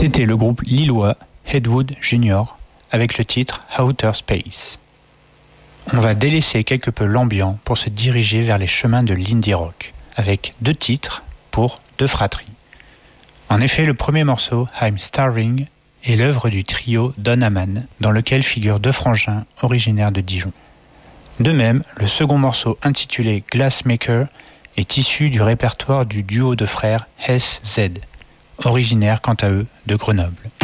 C'était le groupe lillois Headwood Junior avec le titre Outer Space. On va délaisser quelque peu l'ambiant pour se diriger vers les chemins de l'indie rock, avec 2 titres pour 2 fratries. En effet, le premier morceau, I'm Starving, est l'œuvre du trio Don Hamann, dans lequel figurent 2 frangins originaires de Dijon. De même, le second morceau intitulé Glassmaker est issu du répertoire du duo de frères S.Z., originaires quant à eux de Grenoble.